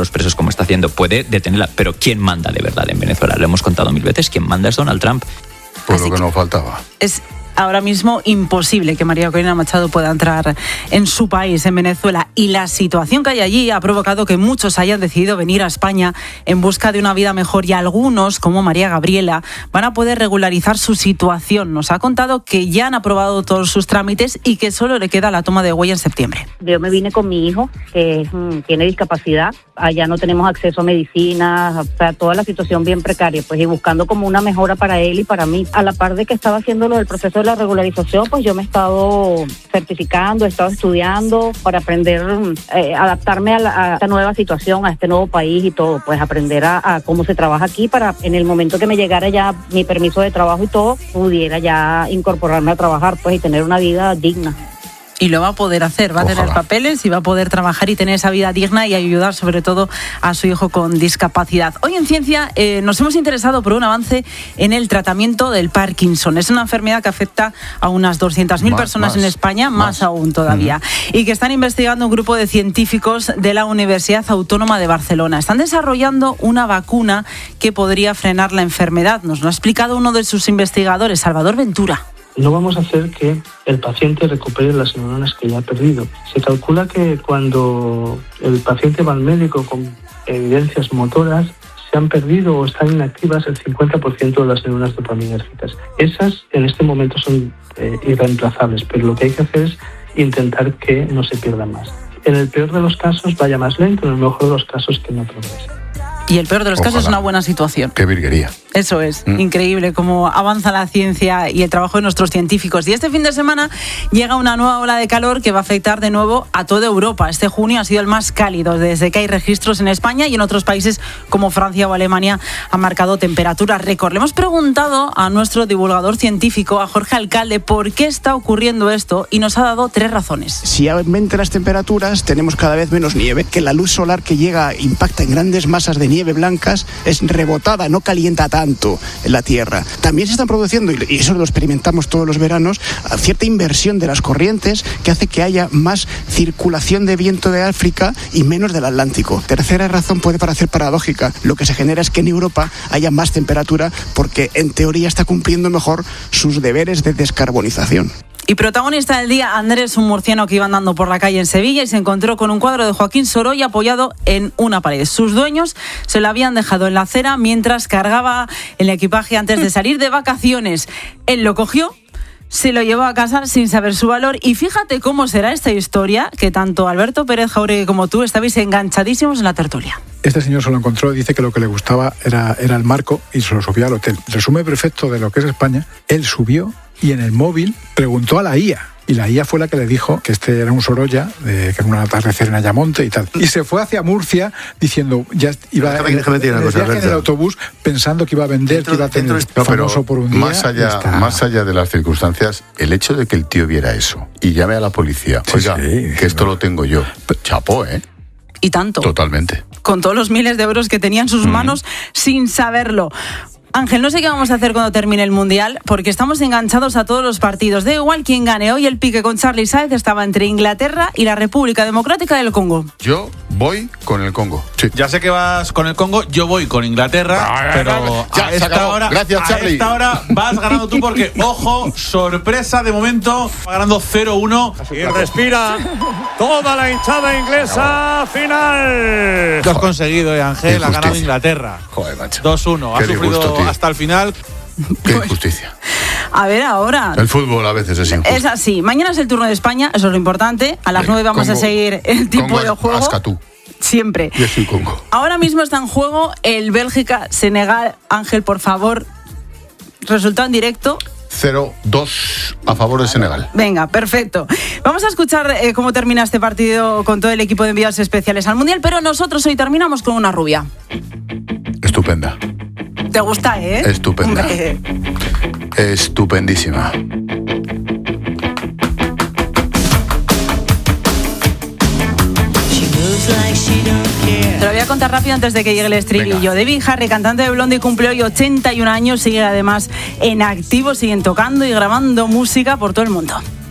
los presos como está haciendo, puede detenerla. Pero ¿quién manda de verdad en Venezuela? Lo hemos contado 1000 veces, quien manda es Donald Trump. Pues lo que nos faltaba. Es ahora mismo imposible que María Corina Machado pueda entrar en su país, en Venezuela, y la situación que hay allí ha provocado que muchos hayan decidido venir a España en busca de una vida mejor, y algunos, como María Gabriela, van a poder regularizar su situación. Nos ha contado que ya han aprobado todos sus trámites y que solo le queda la toma de huella en septiembre. Yo me vine con mi hijo, que tiene discapacidad. Allá no tenemos acceso a medicinas, o sea, toda la situación bien precaria, pues, y buscando como una mejora para él y para mí. A la par de que estaba haciendo lo del proceso de la regularización, pues yo me he estado certificando, he estado estudiando para aprender, adaptarme a esta nueva situación, a este nuevo país y todo, pues aprender a cómo se trabaja aquí, para en el momento que me llegara ya mi permiso de trabajo y todo, pudiera ya incorporarme a trabajar, pues, y tener una vida digna. Y lo va a poder hacer, va a tener papeles y va a poder trabajar y tener esa vida digna y ayudar sobre todo a su hijo con discapacidad. Hoy en Ciencia nos hemos interesado por un avance en el tratamiento del Parkinson. Es una enfermedad que afecta a unas 200.000 personas en España, más aún todavía, y que están investigando un grupo de científicos de la Universidad Autónoma de Barcelona. Están desarrollando una vacuna que podría frenar la enfermedad. Nos lo ha explicado uno de sus investigadores, Salvador Ventura. No vamos a hacer que el paciente recupere las neuronas que ya ha perdido. Se calcula que cuando el paciente va al médico con evidencias motoras, se han perdido o están inactivas el 50% de las neuronas dopaminérgicas. Esas en este momento son irreemplazables, pero lo que hay que hacer es intentar que no se pierdan más. En el peor de los casos vaya más lento, en el mejor de los casos que no progrese. Y el peor de los casos es una buena situación. ¡Qué virguería! Eso es, increíble cómo avanza la ciencia y el trabajo de nuestros científicos. Y este fin de semana llega una nueva ola de calor que va a afectar de nuevo a toda Europa. Este junio ha sido el más cálido desde que hay registros en España, y en otros países como Francia o Alemania han marcado temperaturas récord. Le hemos preguntado a nuestro divulgador científico, a Jorge Alcalde, por qué está ocurriendo esto, y nos ha dado 3 razones. Si aumentan las temperaturas, tenemos cada vez menos nieve, que la luz solar que llega impacta en grandes masas de nieve blancas, es rebotada, no calienta tanto en la Tierra. También se están produciendo, y eso lo experimentamos todos los veranos, cierta inversión de las corrientes que hace que haya más circulación de viento de África y menos del Atlántico. Tercera razón puede parecer paradójica. Lo que se genera es que en Europa haya más temperatura porque en teoría está cumpliendo mejor sus deberes de descarbonización. Y protagonista del día, Andrés, un murciano que iba andando por la calle en Sevilla y se encontró con un cuadro de Joaquín Sorolla apoyado en una pared. Sus dueños se lo habían dejado en la acera mientras cargaba el equipaje antes de salir de vacaciones. Él lo cogió, se lo llevó a casa sin saber su valor, y fíjate cómo será esta historia, que tanto Alberto Pérez Jauregui como tú estabais enganchadísimos en la tertulia. Este señor se lo encontró y dice que lo que le gustaba era el marco, y se lo subió al hotel. Resumen perfecto de lo que es España. Él subió y en el móvil preguntó a la IA. Y la IA fue la que le dijo que este era un Sorolla, que era un atardecer en Ayamonte y tal. Y se fue hacia Murcia diciendo, ya iba en el autobús pensando que iba a vender, que iba a tener famoso por un día. Más allá de las circunstancias, el hecho de que el tío viera eso y llame a la policía, oiga, que esto lo tengo yo, chapó, ¿eh? Y tanto. Totalmente. Con todos los miles de euros que tenía en sus manos sin saberlo. Ángel, no sé qué vamos a hacer cuando termine el Mundial, porque estamos enganchados a todos los partidos. Da igual quién gane. Hoy el pique con Charly Sáez estaba entre Inglaterra y la República Democrática del Congo. Yo voy con el Congo. Sí. Ya sé que vas con el Congo, yo voy con Inglaterra, pero ya, a esta hora, gracias, Charly. A esta hora vas ganando tú porque, ojo, sorpresa de momento, va ganando 0-1. Y respira toda la hinchada inglesa final. Lo has conseguido, Ángel, ha ganado Inglaterra. Joder, macho. 2-1, ha sufrido hasta el final. Qué injusticia. A ver, ahora. El fútbol a veces es injusto. Es así. Mañana es el turno de España, eso es lo importante. A las 9 vamos a seguir el tipo de juego. Ascatú. Siempre. Yo soy Congo. Ahora mismo está en juego el Bélgica-Senegal. Ángel, por favor, resultado en directo. 0-2 a favor de Senegal. Venga, perfecto. Vamos a escuchar cómo termina este partido con todo el equipo de enviados especiales al Mundial, pero nosotros hoy terminamos con una rubia. Estupenda. ¿Te gusta, Estupenda. Hombre. Estupendísima. Te lo voy a contar rápido antes de que llegue el estribillo. Debbie Harry, cantante de Blondie, cumple hoy 81 años, sigue además en activo, siguen tocando y grabando música por todo el mundo.